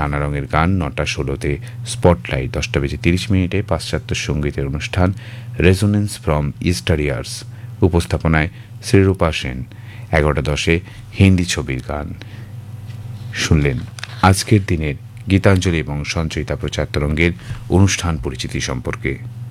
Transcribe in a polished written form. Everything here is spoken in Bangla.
নানা রঙের গান 9:16 স্পটলাইট, 10:30 পাশ্চাত্য সঙ্গীতের অনুষ্ঠান রেজোনেন্স ফ্রম ইস্টার ইয়ার্স, উপস্থাপনায় শ্রীরূপা সেন। 11:10 হিন্দি ছবির গান। শুনলেন আজকের দিনের গীতাঞ্জলি এবং সঞ্চয়িতা প্রচার তরঙ্গের অনুষ্ঠান পরিচিতি সম্পর্কে।